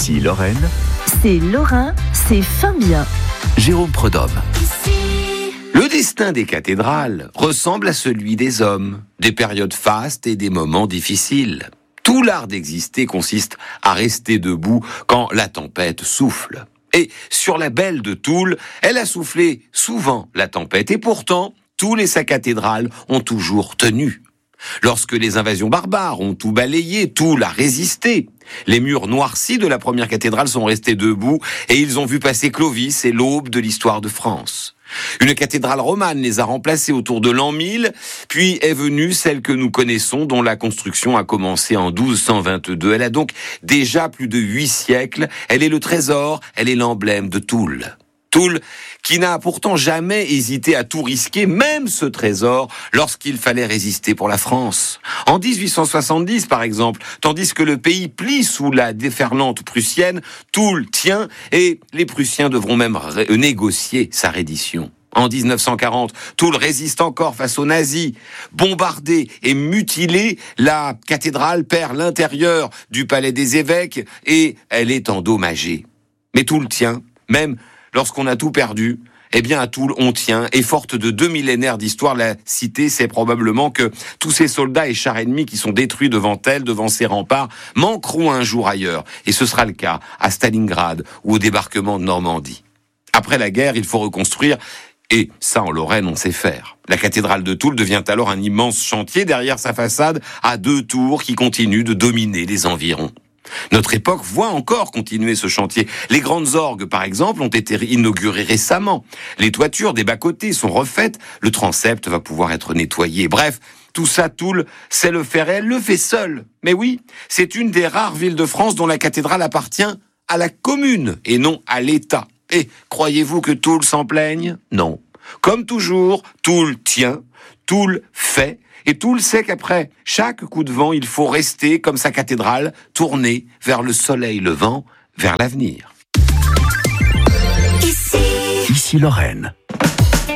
Ici Lorraine, C'est Lorrain, c'est Fabien. Jérôme Prudhomme. Le destin des cathédrales ressemble à celui des hommes, des périodes fastes et des moments difficiles. Tout l'art d'exister consiste à rester debout quand la tempête souffle. Et sur la belle de Toul, elle a soufflé souvent la tempête, et pourtant, tous les sa cathédrale ont toujours tenu. Lorsque les invasions barbares ont tout balayé, Toul a résisté. Les murs noircis de la première cathédrale sont restés debout et ils ont vu passer Clovis et l'aube de l'histoire de France. Une cathédrale romane les a remplacés autour de l'an 1000, puis est venue celle que nous connaissons, dont la construction a commencé en 1222. Elle a donc déjà plus de 8 siècles. Elle est le trésor, elle est l'emblème de Toul. Toul, qui n'a pourtant jamais hésité à tout risquer, même ce trésor, lorsqu'il fallait résister pour la France. En 1870, par exemple, tandis que le pays plie sous la déferlante prussienne, Toul tient et les Prussiens devront même négocier sa reddition. En 1940, Toul résiste encore face aux nazis. Bombardée et mutilée, la cathédrale perd l'intérieur du palais des évêques et elle est endommagée. Mais Toul tient, même lorsqu'on a tout perdu, eh bien à Toul on tient, et forte de 2 millénaires d'histoire, la cité sait probablement que tous ces soldats et chars ennemis qui sont détruits devant elle, devant ses remparts, manqueront un jour ailleurs. Et ce sera le cas à Stalingrad ou au débarquement de Normandie. Après la guerre, il faut reconstruire, et ça en Lorraine on sait faire. La cathédrale de Toul devient alors un immense chantier derrière sa façade à 2 tours qui continuent de dominer les environs. Notre époque voit encore continuer ce chantier. Les grandes orgues, par exemple, ont été inaugurées récemment. Les toitures des bas-côtés sont refaites. Le transept va pouvoir être nettoyé. Bref, tout ça, Toul sait le faire et elle le fait seule. Mais oui, c'est une des rares villes de France dont la cathédrale appartient à la commune et non à l'État. Et croyez-vous que Toul s'en plaigne ? Non. Comme toujours, Toul tient, Toul fait. Et Toul sait qu'après chaque coup de vent, il faut rester, comme sa cathédrale, tourné vers le soleil levant, vers l'avenir. Ici Lorraine.